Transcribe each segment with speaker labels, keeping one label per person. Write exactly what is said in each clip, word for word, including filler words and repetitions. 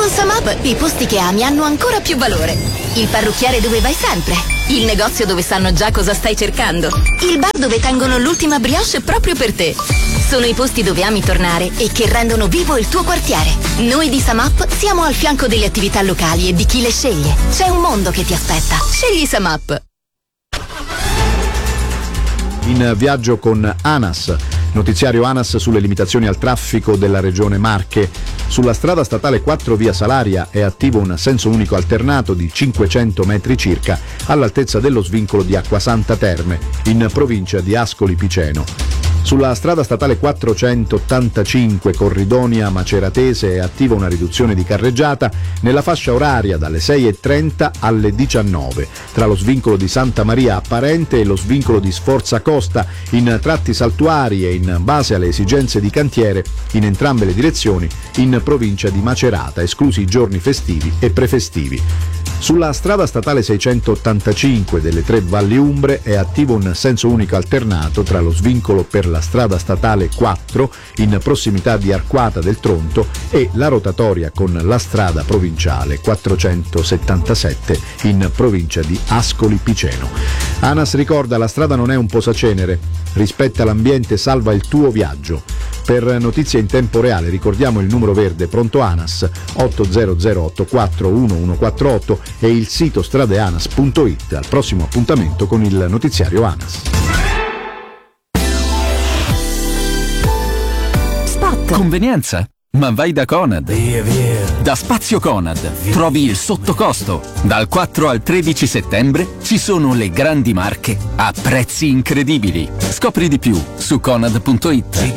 Speaker 1: Con Samap i posti che ami hanno ancora più valore. Il parrucchiere dove vai sempre. Il negozio dove sanno già cosa stai cercando. Il bar dove tengono l'ultima brioche proprio per te. Sono i posti dove ami tornare e che rendono vivo il tuo quartiere. Noi di Samap siamo al fianco delle attività locali e di chi le sceglie. C'è un mondo che ti aspetta. Scegli Samap.
Speaker 2: In viaggio con ANAS, notiziario ANAS sulle limitazioni al traffico della regione Marche. Sulla strada statale quattro via Salaria è attivo un senso unico alternato di cinquecento metri circa all'altezza dello svincolo di Acquasanta Terme, in provincia di Ascoli Piceno. Sulla strada statale quattrocentottantacinque Corridonia Maceratese è attiva una riduzione di carreggiata nella fascia oraria dalle sei e trenta alle diciannove tra lo svincolo di Santa Maria Apparente e lo svincolo di Sforza Costa in tratti saltuari e in base alle esigenze di cantiere in entrambe le direzioni in provincia di Macerata, esclusi i giorni festivi e prefestivi. Sulla strada statale seicentottantacinque delle tre Valli Umbre è attivo un senso unico alternato tra lo svincolo per la strada statale quattro in prossimità di Arquata del Tronto e la rotatoria con la strada provinciale quattrocentosettantasette in provincia di Ascoli Piceno. ANAS ricorda: la strada non è un posacenere, rispetta l'ambiente, salva il tuo viaggio. Per notizie in tempo reale ricordiamo il numero verde pronto ANAS otto zero zero otto quattro uno uno quattro otto e il sito stradeanas punto it. Al prossimo appuntamento con il notiziario ANAS.
Speaker 3: Spot. Convenienza. Ma vai da Conad.
Speaker 4: Via, via.
Speaker 3: Da Spazio Conad trovi il sottocosto. Dal quattro al tredici settembre ci sono le grandi marche a prezzi incredibili. Scopri di più su conad punto it.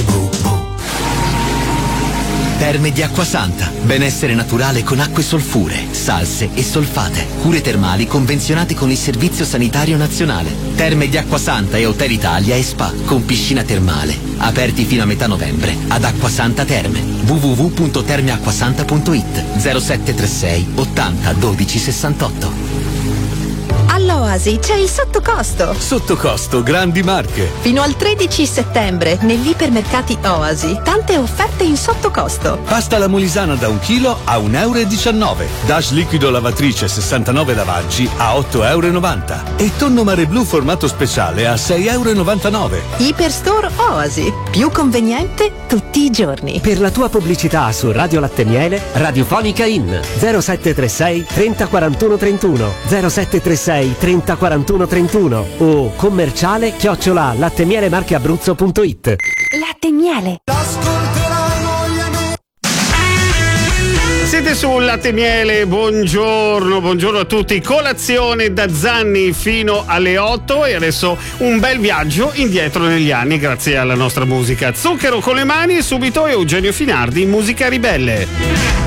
Speaker 5: Terme di Acquasanta. Benessere naturale con acque solfure, salse e solfate. Cure termali convenzionate con il Servizio Sanitario Nazionale. Terme di Acquasanta e Hotel Italia e Spa con piscina termale. Aperti fino a metà novembre ad Acquasanta Terme. w w w punto termeacquasanta punto it. zero sette tre sei ottanta dodici sessantotto.
Speaker 6: All'Oasi c'è il sottocosto.
Speaker 4: Sottocosto Grandi Marche.
Speaker 6: Fino al tredici settembre negli ipermercati Oasi. Tante offerte in sottocosto.
Speaker 4: Pasta alla molisana da un chilo a un euro e diciannove. Dash liquido lavatrice sessantanove lavaggi a otto euro e novanta. E tonno mare blu formato speciale a sei euro e novantanove.
Speaker 6: Iperstore Oasi. Più conveniente tutti i giorni.
Speaker 7: Per la tua pubblicità su Radio Latte Miele, Radiofonica In zero sette tre sei trenta quarantuno trentuno zero sette tre sei trenta quarantuno trentuno o commerciale chiocciola lattemielemarcheabruzzo punto it.
Speaker 6: Latte Miele.
Speaker 8: Siete sul Latte Miele, buongiorno, buongiorno a tutti. Colazione da Zanni fino alle otto e adesso un bel viaggio indietro negli anni grazie alla nostra musica. Zucchero con le mani e subito Eugenio Finardi, musica ribelle.